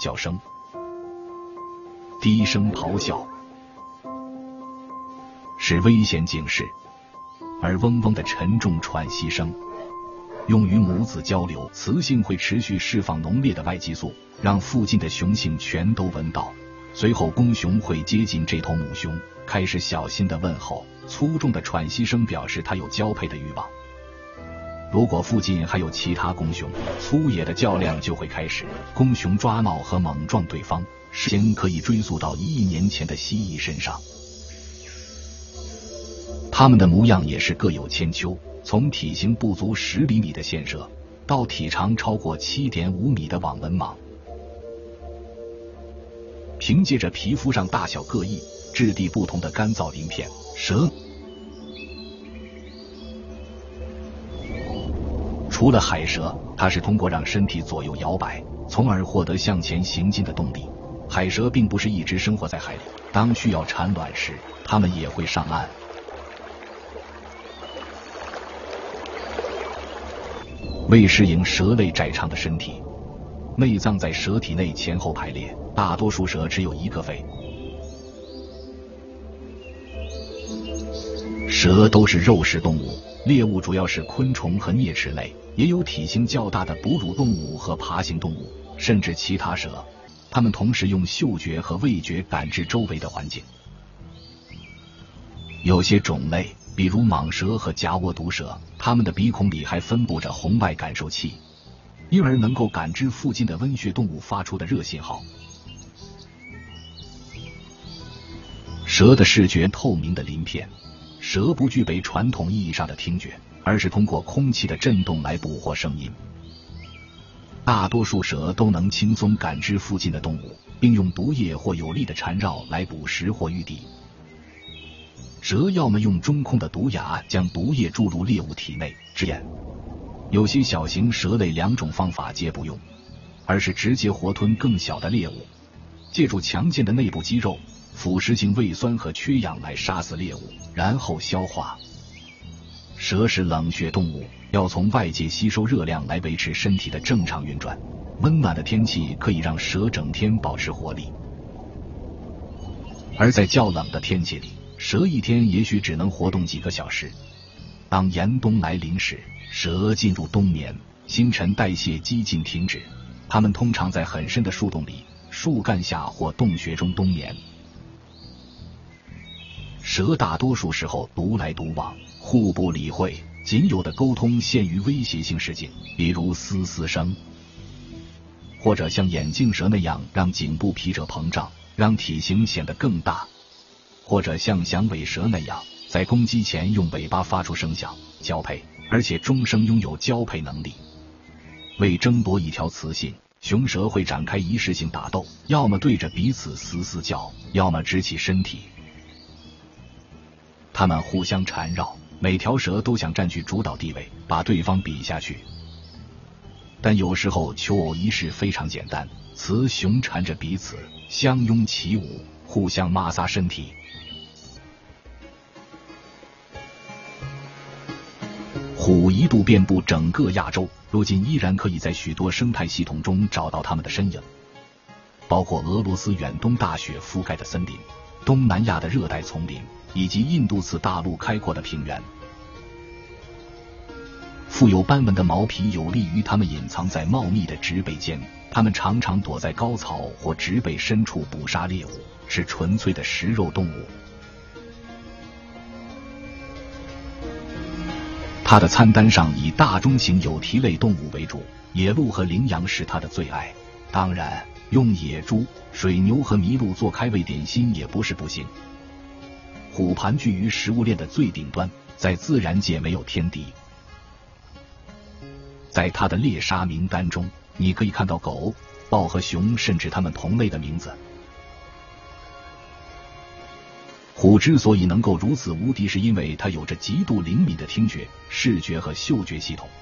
叫声、低声咆哮是危险警示，而嗡嗡的沉重喘息声用于母子交流，雌性会持续释放浓烈的外激素，让附近的雄性全都闻到。随后公熊会接近这头母熊，开始小心的问候，粗重的喘息声表示它有交配的欲望。如果附近还有其他公熊，粗野的较量就会开始，公熊抓挠和猛撞对方，时间可以追溯到1亿年前的蜥蜴身上。它们的模样也是各有千秋，从体型不足10厘米的线蛇，到体长超过7.5米的网纹蟒。凭借着皮肤上大小各异、质地不同的干燥鳞片，蛇除了海蛇，它是通过让身体左右摇摆，从而获得向前行进的动力。海蛇并不是一直生活在海里，当需要产卵时，它们也会上岸。为适应蛇类窄长的身体，内脏在蛇体内前后排列，大多数蛇只有一个肺。蛇都是肉食动物，猎物主要是昆虫和啮齿类，也有体型较大的哺乳动物和爬行动物，甚至其他蛇。它们同时用嗅觉和味觉感知周围的环境。有些种类，比如蟒蛇和夹窝毒蛇，它们的鼻孔里还分布着红外感受器，因而能够感知附近的温血动物发出的热信号。蛇的视觉透明的鳞片，蛇不具备传统意义上的听觉，而是通过空气的震动来捕获声音。大多数蛇都能轻松感知附近的动物，并用毒液或有力的缠绕来捕食或御敌。蛇要么用中空的毒牙将毒液注入猎物体内制咽，有些小型蛇类2种方法皆不用，而是直接活吞更小的猎物，借助强健的内部肌肉、腐蚀性胃酸和缺氧来杀死猎物，然后消化。蛇是冷血动物，要从外界吸收热量来维持身体的正常运转。温暖的天气可以让蛇整天保持活力，而在较冷的天气里，蛇一天也许只能活动几个小时。当严冬来临时，蛇进入冬眠，新陈代谢几近停止，它们通常在很深的树洞里、树干下或洞穴中冬眠。蛇大多数时候独来独往，互不理会，仅有的沟通限于威胁性事件，比如嘶嘶声，或者像眼镜蛇那样让颈部皮褶膨胀，让体型显得更大，或者像响尾蛇那样在攻击前用尾巴发出声响交配，而且终生拥有交配能力。为争夺一条雌性，雄蛇会展开仪式性打斗，要么对着彼此嘶嘶叫，要么直起身体。它们互相缠绕，每条蛇都想占据主导地位，把对方比下去。但有时候求偶仪式非常简单，雌雄缠着彼此，相拥起舞，互相摩挲身体。虎一度遍布整个亚洲，如今依然可以在许多生态系统中找到它们的身影，包括俄罗斯远东大雪覆盖的森林、东南亚的热带丛林，以及印度次大陆开阔的平原。富有斑纹的毛皮有利于它们隐藏在茂密的植被间，它们常常躲在高草或植被深处捕杀猎物，是纯粹的食肉动物。它的餐单上以大中型有蹄类动物为主，野鹿和羚羊是它的最爱。当然，用野猪、水牛和麋鹿做开胃点心也不是不行。虎盘踞于食物链的最顶端，在自然界没有天敌。在它的猎杀名单中，你可以看到狗、豹和熊，甚至它们同类的名字。虎之所以能够如此无敌，是因为它有着极度灵敏的听觉、视觉和嗅觉系统。